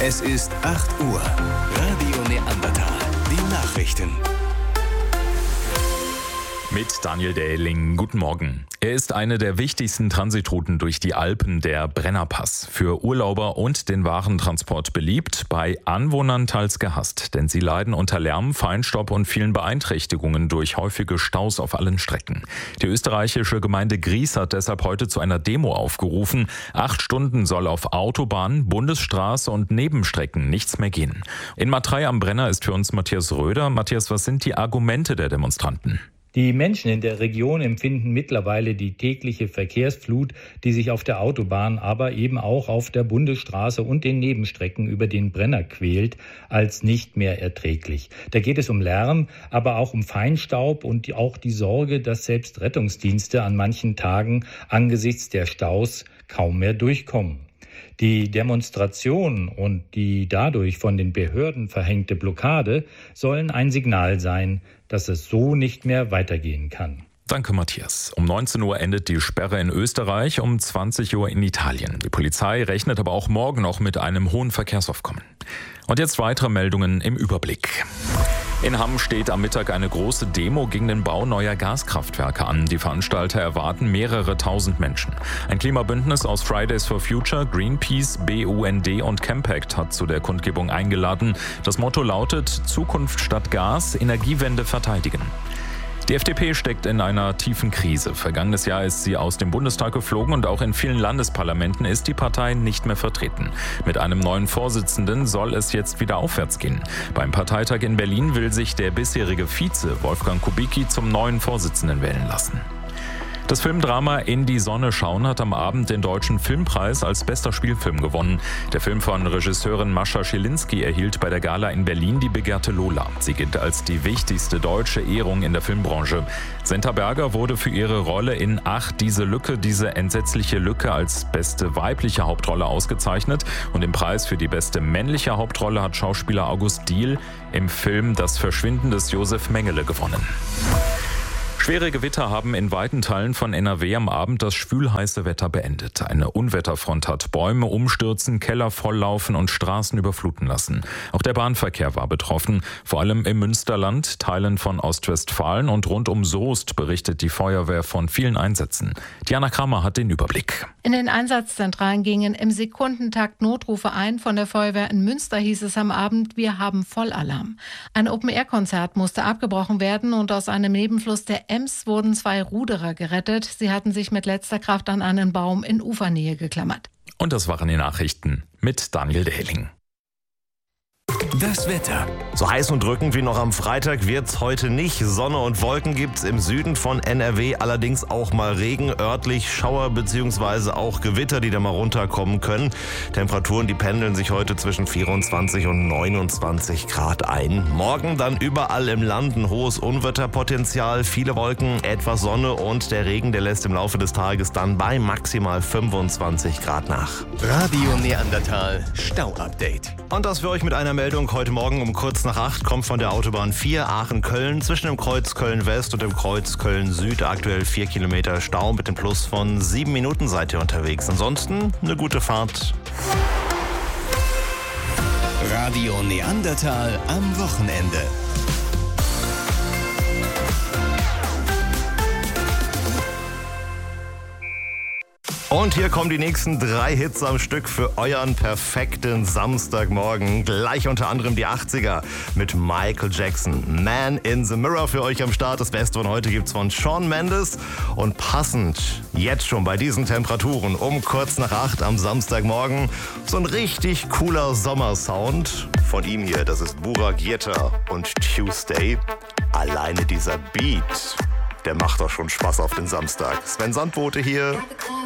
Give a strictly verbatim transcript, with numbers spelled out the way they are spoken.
Es ist acht Uhr. Radio Neandertal. Die Nachrichten. Mit Daniel Dähling. Guten Morgen. Er ist eine der wichtigsten Transitrouten durch die Alpen, der Brennerpass. Für Urlauber und den Warentransport beliebt, bei Anwohnern teils gehasst. Denn sie leiden unter Lärm, Feinstaub und vielen Beeinträchtigungen durch häufige Staus auf allen Strecken. Die österreichische Gemeinde Gries hat deshalb heute zu einer Demo aufgerufen. Acht Stunden soll auf Autobahn, Bundesstraße und Nebenstrecken nichts mehr gehen. In Matrei am Brenner ist für uns Matthias Röder. Matthias, was sind die Argumente der Demonstranten? Die Menschen in der Region empfinden mittlerweile die tägliche Verkehrsflut, die sich auf der Autobahn, aber eben auch auf der Bundesstraße und den Nebenstrecken über den Brenner quält, als nicht mehr erträglich. Da geht es um Lärm, aber auch um Feinstaub und auch die Sorge, dass selbst Rettungsdienste an manchen Tagen angesichts der Staus kaum mehr durchkommen. Die Demonstration und die dadurch von den Behörden verhängte Blockade sollen ein Signal sein, dass es so nicht mehr weitergehen kann. Danke, Matthias. Um neunzehn Uhr endet die Sperre in Österreich, um zwanzig Uhr in Italien. Die Polizei rechnet aber auch morgen noch mit einem hohen Verkehrsaufkommen. Und jetzt weitere Meldungen im Überblick. In Hamm steht am Mittag eine große Demo gegen den Bau neuer Gaskraftwerke an. Die Veranstalter erwarten mehrere tausend Menschen. Ein Klimabündnis aus Fridays for Future, Greenpeace, B U N D und Campact hat zu der Kundgebung eingeladen. Das Motto lautet: Zukunft statt Gas, Energiewende verteidigen. Die F D P steckt in einer tiefen Krise. Vergangenes Jahr ist sie aus dem Bundestag geflogen und auch in vielen Landesparlamenten ist die Partei nicht mehr vertreten. Mit einem neuen Vorsitzenden soll es jetzt wieder aufwärts gehen. Beim Parteitag in Berlin will sich der bisherige Vize Wolfgang Kubicki zum neuen Vorsitzenden wählen lassen. Das Filmdrama In die Sonne schauen hat am Abend den Deutschen Filmpreis als bester Spielfilm gewonnen. Der Film von Regisseurin Mascha Schilinski erhielt bei der Gala in Berlin die begehrte Lola. Sie gilt als die wichtigste deutsche Ehrung in der Filmbranche. Senta Berger wurde für ihre Rolle in Ach, diese Lücke, diese entsetzliche Lücke als beste weibliche Hauptrolle ausgezeichnet. Und den Preis für die beste männliche Hauptrolle hat Schauspieler August Diehl im Film Das Verschwinden des Josef Mengele gewonnen. Schwere Gewitter haben in weiten Teilen von N R W am Abend das schwülheiße Wetter beendet. Eine Unwetterfront hat Bäume umstürzen, Keller volllaufen und Straßen überfluten lassen. Auch der Bahnverkehr war betroffen. Vor allem im Münsterland, Teilen von Ostwestfalen und rund um Soest berichtet die Feuerwehr von vielen Einsätzen. Diana Kramer hat den Überblick. In den Einsatzzentralen gingen im Sekundentakt Notrufe ein. Von der Feuerwehr in Münster hieß es am Abend: Wir haben Vollalarm. Ein Open-Air-Konzert musste abgebrochen werden und aus einem Nebenfluss der Ems wurden zwei Ruderer gerettet. Sie hatten sich mit letzter Kraft an einen Baum in Ufernähe geklammert. Und das waren die Nachrichten mit Daniel Dähling. Das Wetter. So heiß und drückend wie noch am Freitag wird's heute nicht. Sonne und Wolken gibt's im Süden von N R W, allerdings auch mal Regen, örtlich Schauer bzw. auch Gewitter, die da mal runterkommen können. Temperaturen, die pendeln sich heute zwischen vierundzwanzig und neunundzwanzig Grad ein. Morgen dann überall im Land ein hohes Unwetterpotenzial, viele Wolken, etwas Sonne und der Regen, der lässt im Laufe des Tages dann bei maximal fünfundzwanzig Grad nach. Radio Neandertal Stau-Update. Und das für euch mit einer Meldung heute Morgen um kurz nach acht kommt von der Autobahn vier Aachen-Köln zwischen dem Kreuz Köln-West und dem Kreuz Köln-Süd aktuell vier Kilometer Stau. Mit dem Plus von sieben Minuten seid ihr unterwegs. Ansonsten eine gute Fahrt. Radio Neandertal am Wochenende. Und hier kommen die nächsten drei Hits am Stück für euren perfekten Samstagmorgen. Gleich unter anderem die achtziger mit Michael Jackson. Man in the Mirror für euch am Start. Das Beste von heute gibt's von Shawn Mendes. Und passend jetzt schon bei diesen Temperaturen um kurz nach acht am Samstagmorgen so ein richtig cooler Sommersound von ihm hier. Das ist Burak Yetta und Tuesday. Alleine dieser Beat, der macht doch schon Spaß auf den Samstag. Sven Sandbote hier.